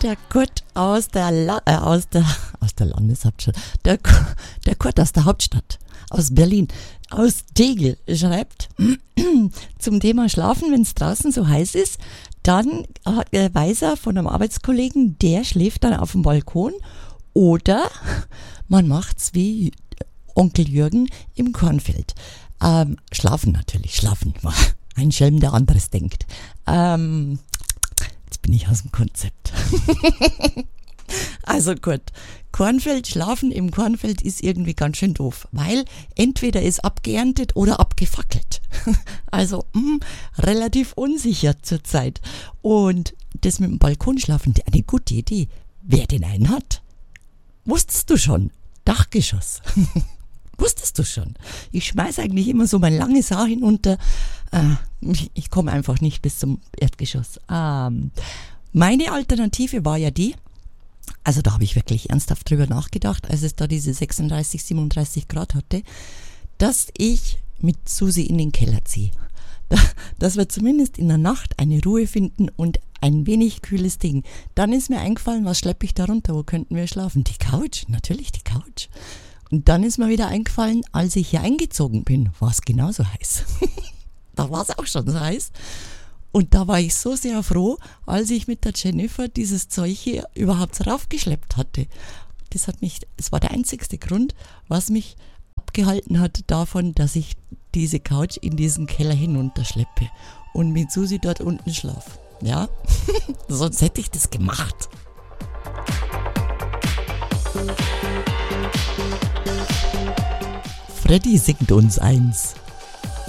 der Kurt aus der Landeshauptstadt, der Kurt aus der Hauptstadt, aus Berlin, aus Tegel, schreibt zum Thema Schlafen, wenn es draußen so heiß ist, dann weiß er von einem Arbeitskollegen, der schläft dann auf dem Balkon oder man macht's wie Onkel Jürgen im Kornfeld. Schlafen natürlich, schlafen. Ein Schelm, der anderes denkt. Jetzt bin ich aus dem Konzept. Also gut, Kornfeld, schlafen im Kornfeld ist irgendwie ganz schön doof, weil entweder ist abgeerntet oder abgefackelt. Also relativ unsicher zurzeit. Und das mit dem Balkonschlafen, eine gute Idee. Wer den einen hat? Wusstest du schon? Dachgeschoss. Wusstest du schon? Ich schmeiß eigentlich immer so mein langes Haar hinunter. Ich komme einfach nicht bis zum Erdgeschoss. Meine Alternative war ja die, also da habe ich wirklich ernsthaft drüber nachgedacht, als es da diese 36, 37 Grad hatte, dass ich mit Susi in den Keller ziehe. Dass wir zumindest in der Nacht eine Ruhe finden und ein wenig kühles Ding. Dann ist mir eingefallen, was schleppe ich da runter, wo könnten wir schlafen? Die Couch, natürlich die Couch. Und dann ist mir wieder eingefallen, als ich hier eingezogen bin, war es genauso heiß. Da war es auch schon so heiß. Und da war ich so sehr froh, als ich mit der Jennifer dieses Zeug hier überhaupt raufgeschleppt hatte. Es war der einzigste Grund, was mich abgehalten hat davon, dass ich diese Couch in diesen Keller hinunterschleppe und mit Susi dort unten schlafe. Ja, sonst hätte ich das gemacht. Freddy singt uns eins.